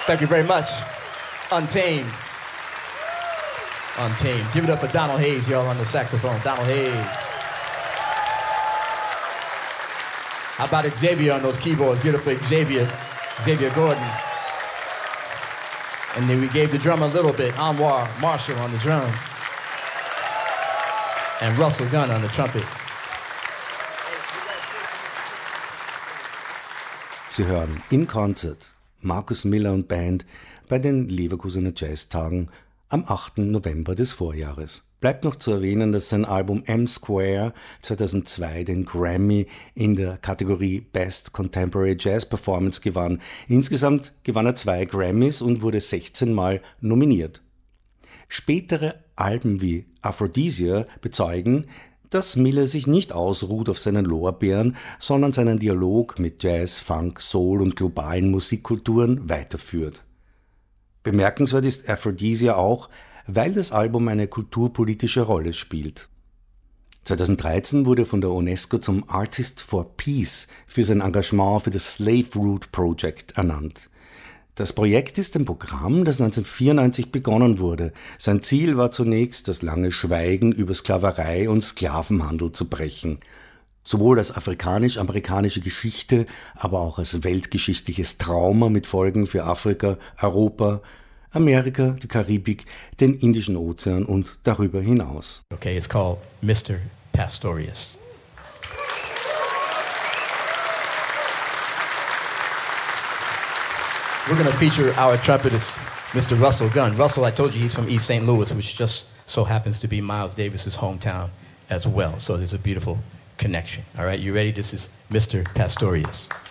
Thank you very much. Untamed. Untamed. Give it up for Donald Hayes, y'all, on the saxophone. Donald Hayes. How about Xavier on those keyboards? Give it up for Xavier. Xavier Gordon. And then we gave the drum a little bit. Anwar Marshall on the drums. And Russell Gunn on the trumpet. Sie hören in Concert Marcus Miller und Band bei den Leverkusener Jazztagen am 8. November des Vorjahres. Bleibt noch zu erwähnen, dass sein Album M-Square 2002 den Grammy in der Kategorie Best Contemporary Jazz Performance gewann. Insgesamt gewann er 2 Grammys und wurde 16 Mal nominiert. Spätere Alben wie Aphrodisia bezeugen, dass Miller sich nicht ausruht auf seinen Lorbeeren, sondern seinen Dialog mit Jazz, Funk, Soul und globalen Musikkulturen weiterführt. Bemerkenswert ist Aphrodisia auch, weil das Album eine kulturpolitische Rolle spielt. 2013 wurde er von der UNESCO zum Artist for Peace für sein Engagement für das Slave Root Project ernannt. Das Projekt ist ein Programm, das 1994 begonnen wurde. Sein Ziel war zunächst, das lange Schweigen über Sklaverei und Sklavenhandel zu brechen. Sowohl als afrikanisch-amerikanische Geschichte, aber auch als weltgeschichtliches Trauma mit Folgen für Afrika, Europa, Amerika, die Karibik, den Indischen Ozean und darüber hinaus. Okay, it's called Mr. Pastorius. We're going to feature our trumpetist, Mr. Russell Gunn. Russell, I told you he's from East St. Louis, which just so happens to be Miles Davis's hometown as well. So there's a beautiful connection. All right, you ready? This is Mr. Pastorius.